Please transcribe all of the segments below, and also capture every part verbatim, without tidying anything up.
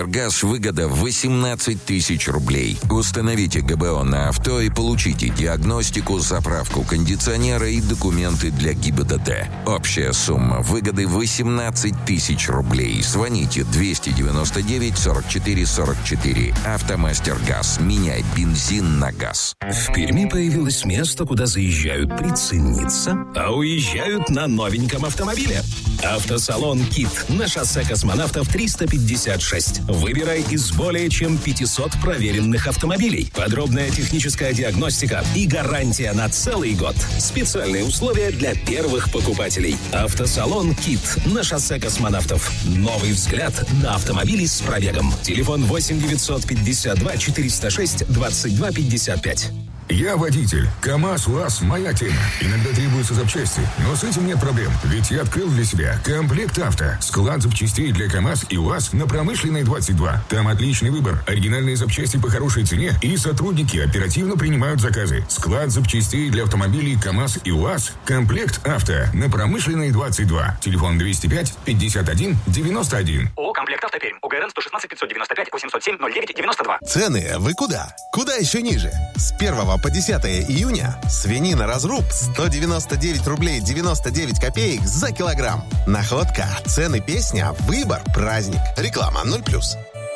Газ выгода восемнадцать тысяч рублей. Установите ГБО на авто и получите диагностику, заправку кондиционера и документы для ГИБДД. Общая сумма выгоды восемнадцать тысяч рублей. Звоните двести девяносто девять сорок четыре сорок четыре. Автомастер Газ. Меняй бензин на газ. В Перми появилось место, куда заезжают прицениться, а уезжают на новеньком автомобиле. Автосалон «Кит» на шоссе Космонавтов триста пятьдесят шесть. Выбирай из более чем пятисот проверенных автомобилей. Подробная техническая диагностика и гарантия на целый год. Специальные условия для первых покупателей. Автосалон «Кит» на шоссе Космонавтов. Новый взгляд на автомобили с пробегом. Телефон восемь девятьсот пятьдесят два четыреста шесть двадцать два пятьдесят пять. Я водитель. КамАЗ, УАЗ – моя тема. Иногда требуются запчасти, но с этим нет проблем. Ведь я открыл для себя Комплект Авто. Склад запчастей для КамАЗ и УАЗ на Промышленной двадцать два. Там отличный выбор, оригинальные запчасти по хорошей цене и сотрудники оперативно принимают заказы. Склад запчастей для автомобилей КамАЗ и УАЗ. Комплект Авто на Промышленной двадцать два. Телефон двести пять пятьдесят один девяносто один. ООО «Комплект Авто Пермь». ОГРН сто шестнадцать пятьсот девяносто пять восемьсот семь ноль девять девяносто два. Цены вы куда? Куда еще ниже? С первого по десятое июня свинина разруб сто девяносто девять рублей девяносто девять копеек за килограмм. Находка, цены, песня, выбор, праздник. Реклама ноль плюс.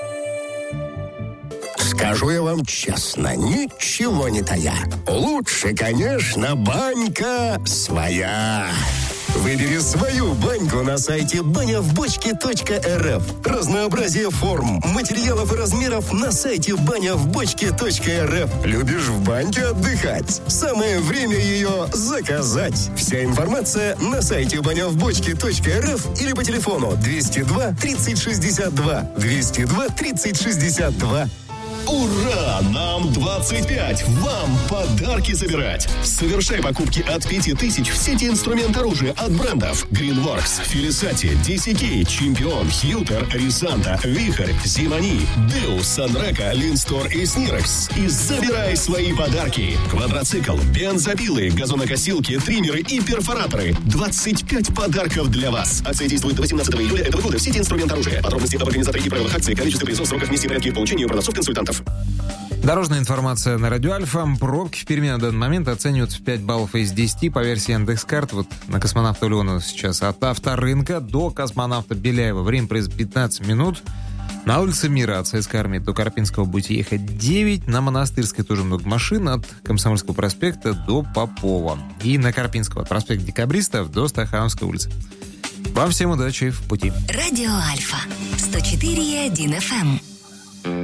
Скажу я вам честно, ничего не тая. Лучше, конечно, банька своя. Выбери свою баньку на сайте баня в бочке точка эр эф. Разнообразие форм, материалов и размеров на сайте баня в бочке точка эр эф. Любишь в баньке отдыхать? Самое время ее заказать. Вся информация на сайте баня в бочке точка эр эф или по телефону двести два тридцать шестьдесят два. двести два тридцать шестьдесят два. Ура! Нам двадцать пять! Вам подарки забирать! Совершай покупки от пяти тысяч в сети инструмент оружия от брендов Greenworks, Филисати, ди си кей, Чемпион, Хьютер, Рисанта, Вихрь, Зимани, Деус, Санрека, Линстор и Снирекс. И забирай свои подарки! Квадроцикл, бензопилы, газонокосилки, триммеры и перфораторы. двадцать пять подарков для вас! Акция действует до восемнадцатого июля этого года в сети инструмент оружия. Подробности об организаторе и правилах акции, количестве призов, сроках внести порядки получения у продавцов-консультантов. Дорожная информация на Радио Альфа. Пробки в Перми на данный момент оцениваются в пять баллов из десяти по версии Яндекс.Карт. Вот на космонавта Леонова сейчас от Авторынка до космонавта Беляева. Время проезда пятнадцать минут. На улице Мира от Советской Армии до Карпинского будете ехать девять. На Монастырской тоже много машин от Комсомольского проспекта до Попова. И на Карпинского от проспекта Декабристов до Стахановской улицы. Вам всем удачи в пути. Радио Альфа сто четыре и один эф эм.